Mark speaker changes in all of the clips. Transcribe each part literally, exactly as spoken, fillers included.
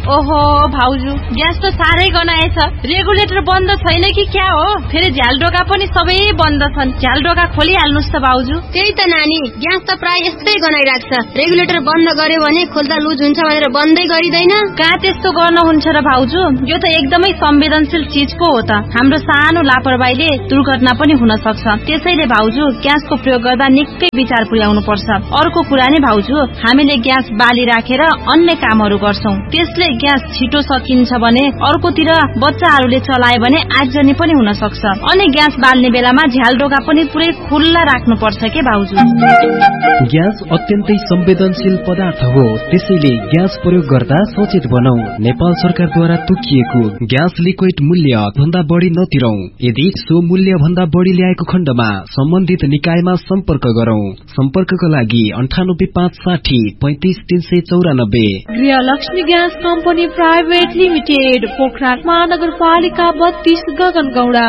Speaker 1: ओहो भाउजू, ग्यास त साह्रै गनाएछ। रेगुलेटर बन्द छैन कि क्या हो? फेरि झ्यालडोका पनि सबै बन्द छन्। झ्यालडोका खोलिहाल्नुस् त भाउजू।
Speaker 2: त्यही त नानी, ग्यास त प्राय यस्तै गनाइराख्छ। रेगुलेटर बन्द गर्यो भने खोल्दा लुज हुन्छ भनेर बन्दै गरिदैन।
Speaker 1: कहाँ त्यस्तो गर्न हुन्छ र भाउजू? यो त एकदमै संवेदनशील चीज पो हो त। हाम्रो सानो लापरवाहीले दुर्घटना पनि हुन सक्छ। त्यसैले भाउजू, ग्यासको प्रयोग गर्दा निकै विचार पुर्याउनु पर्छ। अर्को कुरा नि भाउजू, हामीले ग्यास बाली राखेर अन्य कामहरू गर्छौं। त्यसले ग्यास छिटो सकिन्छ भने अर्कोतिर बच्चाहरूले चलाए भने आगजनी पनि हुन सक्छ। अनि ग्यास बाल्ने बेलामा झ्यालडोका पनि पुरै खुल्ला राख्नु पर्छ के भाउजू?
Speaker 3: ग्यास अत्यन्तै संवेदनशील पदार्थ हो, त्यसैले ग्यास प्रयोग गर्दा सचेत बनौ। नेपाल सरकारद्वारा तोकिएको ग्यास लिक्विड मूल्य भन्दा बढी नतिरौं। यदि सो मूल्य भन्दा बढी ल्याएको खण्डमा सम्बन्धित निकायमा सम्पर्क गरौं। सम्पर्कका लागि अन्ठानब्बे पाँच साठी पैंतिस तीन सय चौरानब्बे।
Speaker 4: गृहलक्ष्मी gas company private limited, Pokhara महानगरपालिका बत्तीस, गगनगौडा।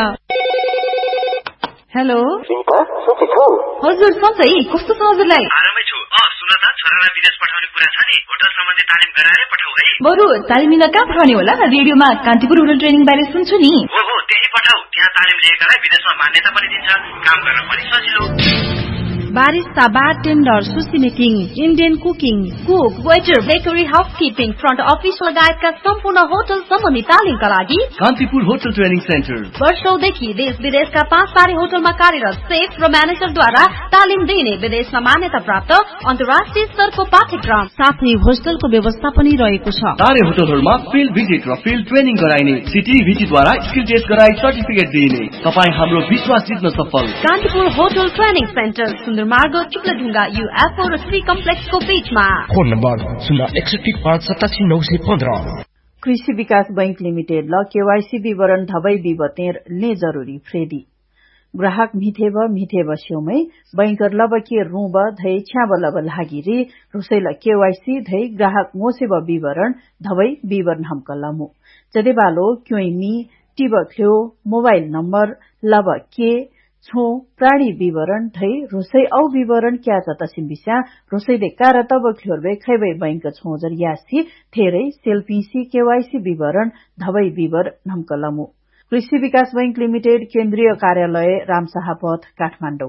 Speaker 5: हेलो
Speaker 4: हजुर, सधैँ कस्तो छ हजुरलाई?
Speaker 6: आरामै छु। अ सुन त, छोरालाई विदेश पठाउने कुरा छ नि, होटल सम्बन्धी तालिम गराएर पठाऊ है।
Speaker 4: बरु तालिम लिन कहाँ पठाउने होला? रेडियोमा कान्तिपुर होटल ट्रेनिङ बारे सुन्छु नि।
Speaker 6: हो हो, त्यही पठाऊ। त्यहाँ तालिम लिएकालाई विदेशमा मान्यता पनि दिन्छ, काम गर्न पनि सजिलो।
Speaker 1: Barista, bartender, sushi making, Indian cooking,
Speaker 4: cook, waiter, bakery, housekeeping, front office लगायतका सम्पूर्ण होटल सम्बन्धी तालिमका लागि
Speaker 7: कान्तिपुर होटल ट्रेनिङ सेन्टर
Speaker 4: वर्षौंदेखि देश विदेशका पाँच तारे होटलमा कार्यरत सेफ र म्यानेजरद्वारा तालिम दिइने विदेशमा मान्यता प्राप्त अन्तर्राष्ट्रिय स्तरको पाठ्यक्रम,
Speaker 1: साथै होस्टलको व्यवस्था पनि रहेको छ।
Speaker 7: तारे होटलहरूमा फिल्ड भिजिट र फिल्ड ट्रेनिङ गराइने, सिटिभिटीद्वारा स्किल टेस्ट गराई सर्टिफिकेट दिइने। तपाईँ हाम्रो विश्वास जित्न सफल।
Speaker 4: कान्तिपुर होटल ट्रेनिङ सेन्टर, सुन्दर मार्ग, चुक्लाढुङ्गा, युएफओ र श्री कम्प्लेक्सको बीचमा।
Speaker 8: फोन नम्बर शून्य एकसठी पाँच सतासी नौ सय पन्ध्र।
Speaker 5: कृषि विकास बैंक लिमिटेड ल केवाईसी विवरण धबै विवतेर ले जरूरी फ्रेदी ग्राहक मिथेब मिथेब स्योमै बैंकर लब के रूब धै छ्याब लब लागिरी रुसैल केवाईसी धै ग्राहक मोसेब विवरण धबै विवरण हमकलमु जदेबालो क्योइमी टिब ख्यो मोबाइल नम्बर लब के छो प्राणी विवरण धै रुसै औ विवरण क्या जतसिम बिस्या रुसैले कार तब ख्योरबे खैबै बैंक छोजर यासी थेरै सेल्फीसी केवाईसी विवरण धबै विवरण हमकलमु। कृषि विकास बैंक लिमिटेड, केन्द्रीय कार्यालय रामशाह पथ, काठमाडौँ।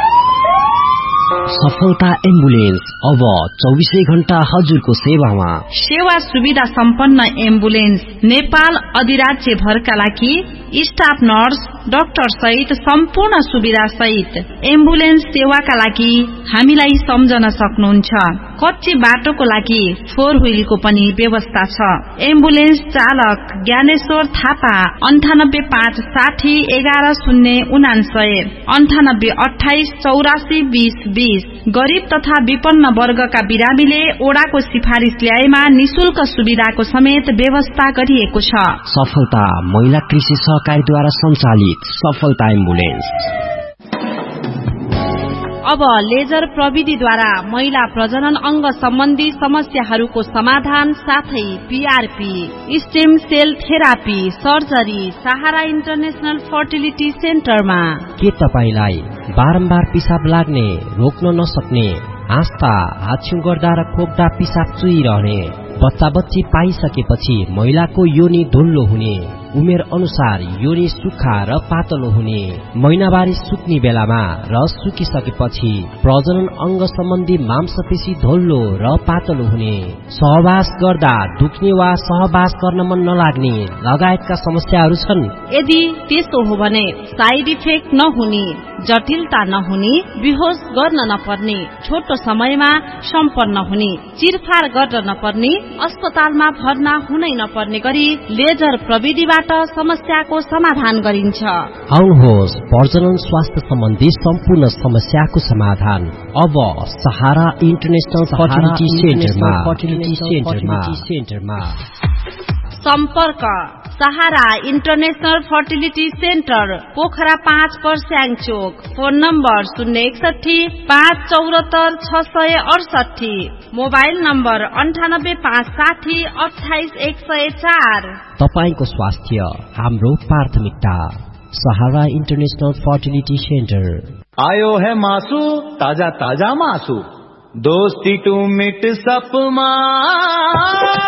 Speaker 9: सफलता एम्बुलेन्स अब चौबीसै घण्टा हजुरको सेवामा।
Speaker 1: सेवा सुविधा सम्पन्न एम्बुलेन्स नेपाल अधिराज्य भरका लागि स्टाफ नर्स डाक्टर सहित सम्पूर्ण सुविधा सहित एम्बुलेन्स सेवाका लागि हामीलाई सम्झन सक्नुहुन्छ। कच्ची बाटोको लागि फोर व्हीलको पनि व्यवस्था छ। एम्बुलेन्स चालक ज्ञानेश्वर थापा अन्ठानब्बे पाँच साठी एघार शून्य उनान्सय अन्ठानब्बे अठाइस चौरासी बीस बीस। गरीब तथा विपन्न वर्गका बिरामीले ओडाको सिफारिश ल्याएमा निशुल्क सुविधाको समेत व्यवस्था गरिएको छ।
Speaker 9: सफलता महिला कृषि सहकारीद्वारा सञ्चालित सफलता एम्बुलेन्स।
Speaker 1: अब लेजर प्रविधिद्वारा महिला प्रजनन अंग सम्बन्धी समस्याहरूको समाधान साथै PRP, stem sale therapy, surgery सहारा इन्टरनेशनल फर्टिलिटी सेन्टरमा।
Speaker 9: के तपाईलाई बारम्बार पिसाब लाग्ने, रोक्न नसक्ने, आस्था हाछ्यु गर्दा र खोक्दा पिसाब चुइरहने, बच्चा बच्ची पाइसकेपछि महिलाको योनि धुल्लो हुने, उमेर अनुसार योनि सुक्खा र पातलो हुने, महिनावारी सुक्ने बेलामा र सुकिसकेपछि प्रजनन अंग सम्बन्धी मांसपेशी धोल्लो र पातलो हुने, सहवास गर्दा दुख्ने वा सहवास गर्न मन नलाग्ने लगायतका समस्याहरू छन्।
Speaker 1: यदि त्यस्तो हो भने साइड इफेक्ट नहुने, जटिलता नहुने, बेहोस गर्न नपर्ने, छोटो समयमा सम्पन्न हुने, चिरफार गर्न नपर्ने, अस्पतालमा भर्ना हुनै नपर्ने गरी लेजर प्रविधिबाट समस्याको समाधान गरिन्छ।
Speaker 9: आउनुहोस्, प्रजनन स्वास्थ्य सम्बन्धी सम्पूर्ण समस्याको समाधान अब सहारा इन्टरनेशनल फर्टिलिटी सेन्टरमा।
Speaker 1: सम्पर्क सहारा इन्टरनेशनल फर्टिलिटी सेन्टर, पोखरा पाँच पर्स्याङ चोक। फोन नम्बर शून्य एकसठी पाँच चौरात्तर छ सय अडसठी। मोबाइल नम्बर अन्ठानब्बे पाँच साठी अठाइस एक सय चार।
Speaker 9: तपाईको स्वास्थ्य हाम्रो प्राथमिकता। सहारा इन्टरनेशनल फर्टिलिटी सेन्टर।
Speaker 10: आयो है मासु, ताजा ताजा मासु, दोस्ती टू मिट सपमा।